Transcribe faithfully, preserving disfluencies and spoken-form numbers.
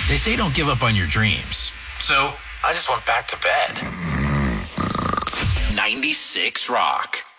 They say don't give up on your dreams. So I just went back to bed. ninety-six Rock.